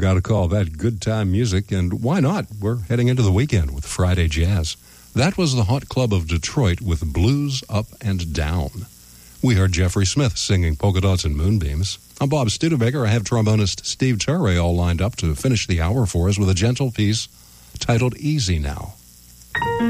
got to call that good time music, and why not? We're heading into the weekend with Friday Jazz. That was the Hot Club of Detroit with Blues Up and Down. We heard Jeffrey Smith singing Polka Dots and Moonbeams. I'm Bob Studebaker. I have trombonist Steve Turre all lined up to finish the hour for us with a gentle piece titled Easy Now.